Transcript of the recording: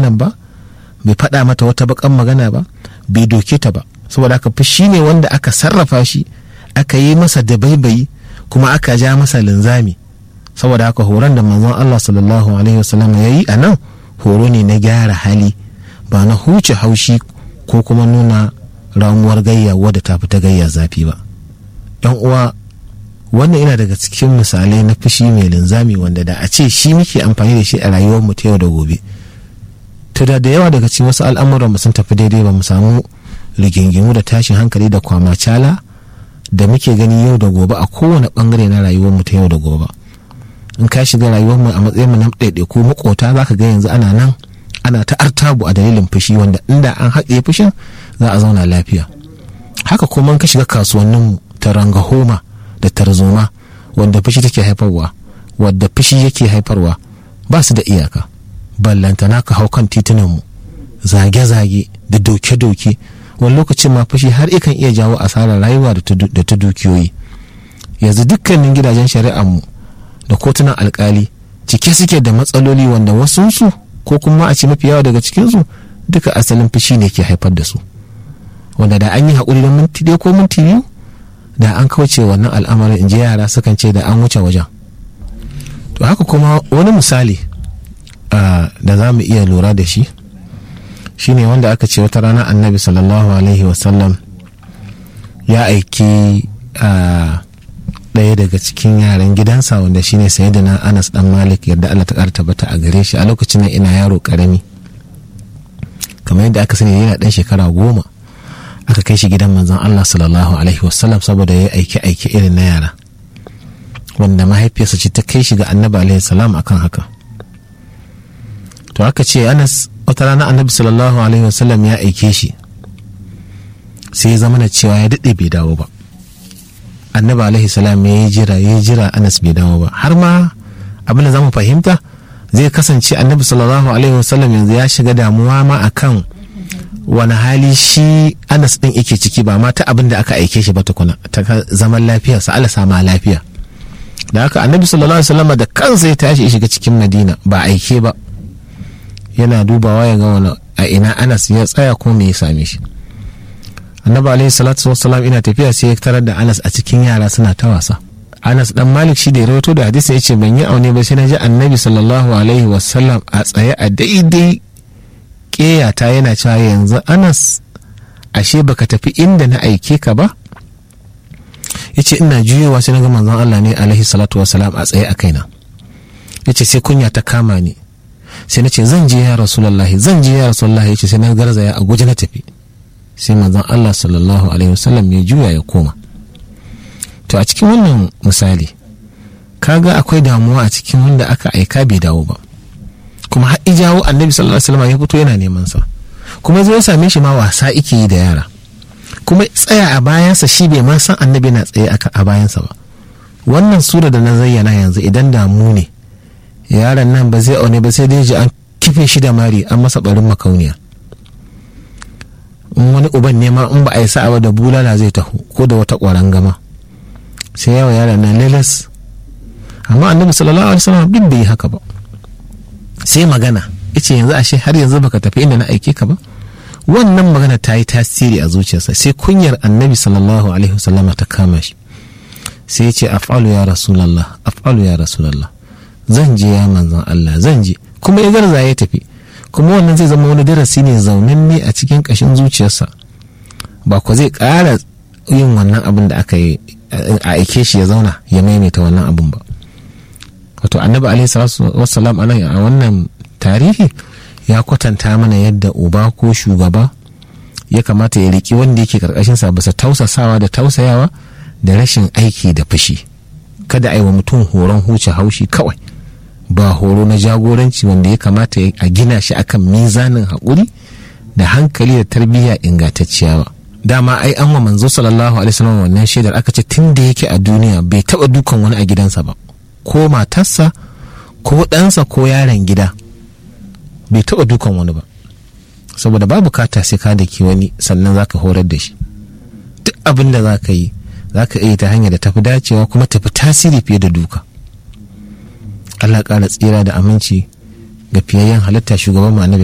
magana ba, bai faɗa mata wata bakan magana ba, bai doke ta ba. Saboda haka fushi ne wanda aka sarrafa shi, aka yi masa dabaibayi, kuma aka ja masa linzami. Saboda haka horon da manzon Allah sallallahu alaihi wasallam ya yi a nan horo ne na gyara hali, ba na huce haushi ko kuma nuna ramuwar gayya wadda ta fita gayya zafi ba. Yan uwa, wannan yana daga cikin misalai na fushi mai linzami wanda da a ce shi muke amfani da shi a rayuwar mu ta yau da gobe, to da yawa daga cikin wasu al'amuran mu sun tafi daidai, ba mu samu rigingimu da tashin hankali da kwamacala da muke gani yau da gobe a kowane bangare na rayuwar mu ta yau da gobe. In ka shiga rayuwar mu a matsayin mu na ɗaiɗaiku makota, zaka ga yanzu ana ta artabu a dalilin fushi, wanda inda an haɗe fushin za a zauna lafiya. Haka kuma in ka shiga kasuwannin mu ta rangahoma da tarzoma wanda fushi take haifarwa, wadda fushi yake haifarwa, ba su da iyaka. Ballantana ka hau kan titunan mu, zage-zage da doke-doke, wani lokacin ma fushi har ikan iya jawo asarar rayuwa da ta dukiyoyi. Yanzu dukkanin gidajen shari'ar mu da kotunan alkali cike suke da matsaloli wanda wasunsu ko kuma a ce mafi yawa daga cikinsu duka asalin fushi ne ke haifar da su, wanda da an yi haƙuri da minti ɗaya ko minti biyu da an kauce wannan al'amarin, in ji yara sukan ce da an wuce wajen. To haka kuma wani misali da za mu iya lura da shi shine wanda aka ce wata rana annabi sallallahu alaihi wasallam ya aiki ɗaya daga cikin yaran gidansa wanda shine sayyidina Anas dan Malik, yadda Allah ta tabbata a gare shi. A lokacin nan ina yaro karami, kamar yadda aka sani yana dan shekara 10, aka kai shi gidan manzon Allah sallallahu alaihi wasallam saboda ya aike irin na yara, wanda mahaifiyarsa ce ta kai shi ga annabi alaihi salam akan haka. To aka ce Anas wata rana annabi sallallahu alaihi wasallam ya aike shi, sai ya zama na cewa ya daɗe bai dawo ba. Annabi alaihi salam ya jira Anas bai dawo ba, har ma abin da zamu fahimta zai kasance annabi sallallahu alaihi wasallam yanzu ya shiga damuwa ma akan wani hali shi Anas din yake ciki, ba ma ta abin da aka aike shi ba tukuna, ta zaman lafiyarsa, Allah sama lafiya. Da haka annabi sallallahu alaihi wasallam da kansa ya tashi ya shiga cikin Madina, ba aike ba, yana dubawa ya ga wani a ina Anas ya tsaya ko me ya same shi. Annabi alaihi salatu wassalam ina tafiya sai ya tarar da Anas a cikin yara suna ta wasa. Anas dan Malik shi da ya rawaito da hadisi yace ban yi aune ba sai na ji annabi sallallahu alaihi wasallam a tsaye a daidai ƙeyata yana cewa yanzu Anas, ashe baka tafi inda na aike ka ba? Yace ina juyowa sai na ga manzon Allah ne alaihi salatu wassalam a tsaye a kaina. Yace sai kunya ta kama ni, sai na ce zan je ya rasulullahi, yace sai na garzaya a guje na tafi. Sai manzon Allah sallallahu alaihi wasallam ya juya ya koma. To a cikin wannan misali kaga akwai damuwa a cikin wanda aka aika bai dawo ba, kuma har ijawo annabi sallallahu alaihi wasallam ya fito yana neman sa, kuma zai same shi ma wasa yake yi da yara, kuma tsaya a bayansa shi bai ma san annabi na tsaye a bayansa ba. Wannan sura da na zayyana yanzu idan damu ne, yaron nan ba zai aune ba sai dai ji an kife shi da mari, an masa barin makauniya. In wani uban ne ma in ba a yi sa'a da bulala zai taho ko da wata ƙwaran gama, sai yawa yaron nan lalas. Amma annabi sallallahu alaihi wasallam duk bai yi haka ba, sai magana yace yanzu ashe har yanzu baka tafi inda na aike ka ba. Wannan magana ta yi tasiri a zuciyarsa, sai kunyar annabi sallallahu alaihi wasallam ta kama shi, sai yace af'alu ya rasulullah, zan je ya manzon Allah, zan je. Kuma ya garza ya tafi, kuma wannan zai zama wani darasi ne zaunanne a cikin kashin zuciyarsa, ba ko zai ƙara yin wannan abin da aka yi a aike shi ya zauna ya maimaita wannan abin ba. Wato annabi alaihi salatu wassalam a wannan tarihi ya kwatanta mana yadda uba ko shugaba ya kamata ya riki wanda yake karkashin sa bisa tausasawa da tausayawa da rashin aiki da fushi. Kada a yi wa mutum horon huce haushi kawai, ba horo na jagoranci wanda ya kamata a gina shi akan mizanin haƙuri da hankali da tarbiyya ingantacciya ba. Dama ai an wa manzo sallallahu alaihi wasallam wannan shaidar, aka ce tun da yake a duniya bai taba dukan wani a gidansa ba, ko matarsa ko ɗansa ko yaron gida, bai taba dukan wani ba, saboda ba bukata sai ka dake wani sannan zaka horar da shi. Duk abin da zaka yi zaka iya ta hanyar da tafi dacewa kuma tafi tasiri fiye da duka. Allah ƙara tsira da aminci ga fiyayyen halitta shugaban mu annabi